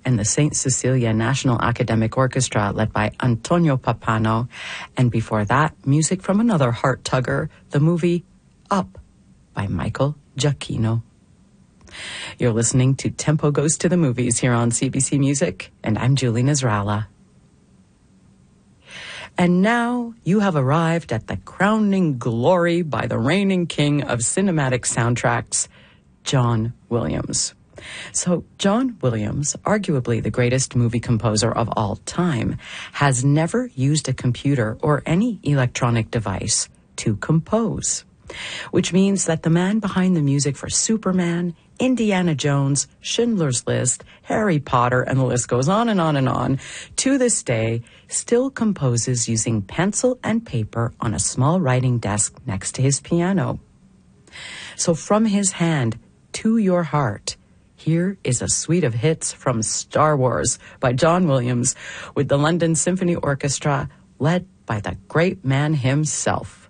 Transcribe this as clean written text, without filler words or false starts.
and the St. Cecilia National Academic Orchestra led by Antonio Papano. And before that, music from another heart-tugger, the movie Up by Michael Giacchino. You're listening to Tempo Goes to the Movies here on CBC Music, and I'm Julie Nasrallah. And now you have arrived at the crowning glory by the reigning king of cinematic soundtracks, John Williams. So John Williams, arguably the greatest movie composer of all time, has never used a computer or any electronic device to compose, which means that the man behind the music for Superman, Indiana Jones, Schindler's List, Harry Potter, and the list goes on and on and on, to this day still composes using pencil and paper on a small writing desk next to his piano. So from his hand to your heart, here is a suite of hits from Star Wars by John Williams with the London Symphony Orchestra led by the great man himself.